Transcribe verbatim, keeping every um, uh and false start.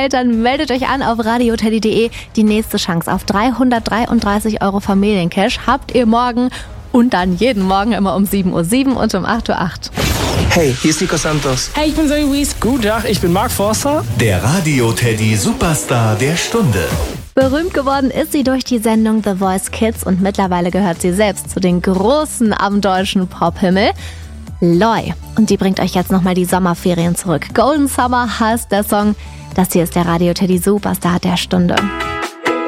gefällt, dann meldet euch an auf radioteddy punkt de. Die nächste Chance auf dreihundertdreiunddreißig Euro Familiencash habt ihr morgen und dann jeden Morgen immer um sieben Uhr sieben und um acht Uhr acht. Hey, hier ist Nico Santos. Hey, ich bin Zoe Wees. Guten Tag, ich bin Mark Forster. Der Radio-Teddy Superstar der Stunde. Berühmt geworden ist sie durch die Sendung The Voice Kids und mittlerweile gehört sie selbst zu den Großen am deutschen Pophimmel. Loi. Und die bringt euch jetzt nochmal die Sommerferien zurück. Golden Summer heißt der Song. Das hier ist der Radio-Teddy Superstar der Stunde.